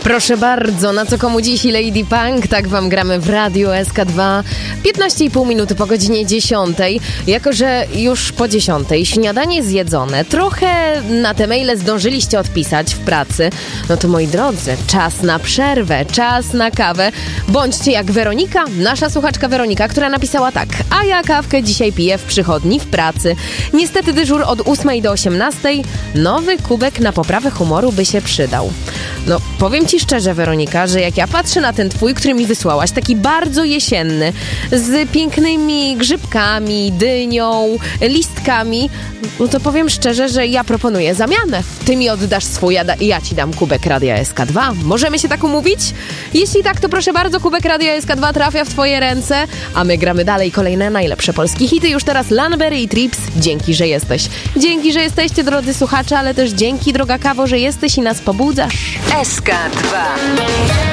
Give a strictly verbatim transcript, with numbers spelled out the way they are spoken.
Proszę bardzo, na co komu dziś Lady Punk? Tak wam gramy w Radiu S K dwa. piętnaście i pół minuty po godzinie dziesiątej. Jako że już po dziesiątej śniadanie zjedzone, trochę na te maile zdążyliście odpisać w pracy, no to moi drodzy, czas na przerwę, czas na kawę. Bądźcie jak Weronika, nasza słuchaczka Weronika, która napisała tak: a ja kawkę dzisiaj piję w przychodni w pracy. Niestety dyżur od ósmej do osiemnastej. Nowy kubek na poprawę humoru by się przydał. No, powiem ci szczerze, Weronika, że jak ja patrzę na ten twój, który mi wysłałaś, taki bardzo jesienny, z pięknymi grzybkami, dynią, listkami, no to powiem szczerze, że ja proponuję zamianę. Ty mi oddasz swój, ja, da- ja ci dam kubek Radia S K dwa. Możemy się tak umówić? Jeśli tak, to proszę bardzo, kubek Radia S K dwa trafia w twoje ręce, a my gramy dalej kolejne najlepsze polskie hity. Już teraz Lanberry i Trips. Dzięki, że jesteś. Dzięki, że jesteście, drodzy słuchacze, ale też dzięki, droga Kawo, że jesteś i nas pobudzasz. S K dwa.